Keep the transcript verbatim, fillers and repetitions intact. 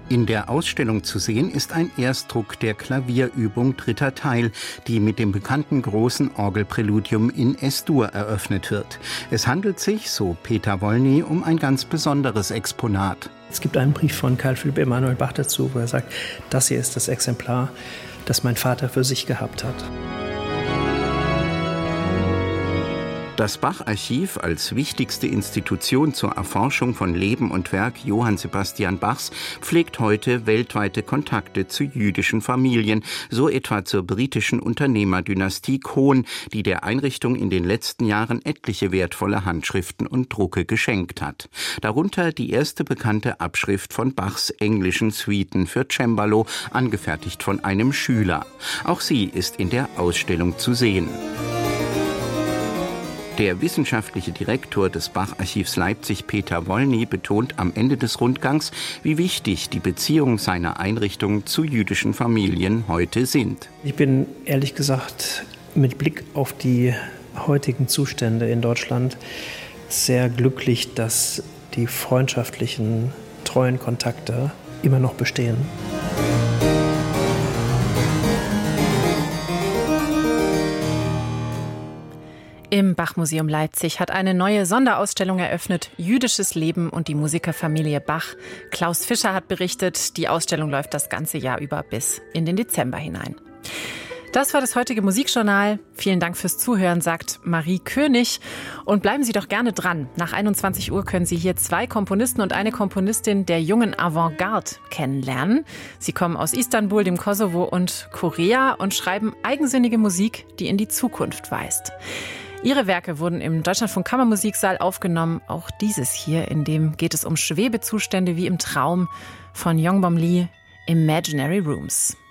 In der Ausstellung zu sehen ist ein Erstdruck der Klavierübung dritter Teil, die mit dem bekannten großen Orgelpräludium in Es-Dur eröffnet wird. Es handelt sich, so Peter Wolny, um ein ganz besonderes Exponat. Es gibt einen Brief von Karl Philipp Emanuel Bach dazu, wo er sagt, das hier ist das Exemplar, das mein Vater für sich gehabt hat. Das Bach-Archiv als wichtigste Institution zur Erforschung von Leben und Werk Johann Sebastian Bachs pflegt heute weltweite Kontakte zu jüdischen Familien, so etwa zur britischen Unternehmerdynastie Cohn, die der Einrichtung in den letzten Jahren etliche wertvolle Handschriften und Drucke geschenkt hat. Darunter die erste bekannte Abschrift von Bachs englischen Suiten für Cembalo, angefertigt von einem Schüler. Auch sie ist in der Ausstellung zu sehen. Der wissenschaftliche Direktor des Bach-Archivs Leipzig, Peter Wolny, betont am Ende des Rundgangs, wie wichtig die Beziehungen seiner Einrichtung zu jüdischen Familien heute sind. Ich bin ehrlich gesagt mit Blick auf die heutigen Zustände in Deutschland sehr glücklich, dass die freundschaftlichen, treuen Kontakte immer noch bestehen. Im Bach-Museum Leipzig hat eine neue Sonderausstellung eröffnet, Jüdisches Leben und die Musikerfamilie Bach. Klaus Fischer hat berichtet, die Ausstellung läuft das ganze Jahr über bis in den Dezember hinein. Das war das heutige Musikjournal. Vielen Dank fürs Zuhören, sagt Marie König. Und bleiben Sie doch gerne dran. Nach einundzwanzig Uhr können Sie hier zwei Komponisten und eine Komponistin der jungen Avantgarde kennenlernen. Sie kommen aus Istanbul, dem Kosovo und Korea und schreiben eigensinnige Musik, die in die Zukunft weist. Ihre Werke wurden im Deutschlandfunk Kammermusiksaal aufgenommen. Auch dieses hier, in dem geht es um Schwebezustände wie im Traum von Yongbom Lee, Imaginary Rooms.